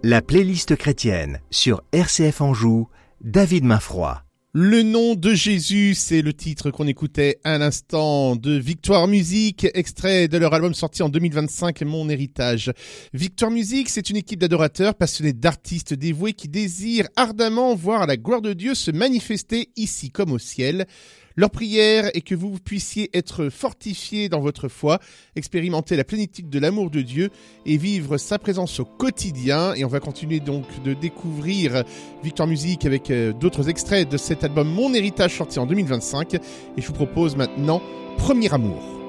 La playlist chrétienne sur RCF Anjou, David Mainfroy. Le nom de Jésus, c'est le titre qu'on écoutait à l'instant de Victoire Musique, extrait de leur album sorti en 2025, Mon Héritage. Victoire Musique, c'est une équipe d'adorateurs passionnés d'artistes dévoués qui désirent ardemment voir la gloire de Dieu se manifester ici comme au ciel. Leur prière est que vous puissiez être fortifiés dans votre foi, expérimenter la plénitude de l'amour de Dieu et vivre sa présence au quotidien. Et on va continuer donc de découvrir Victoire Musique avec d'autres extraits de cet album Mon Héritage sorti en 2025. Et je vous propose maintenant Premier Amour.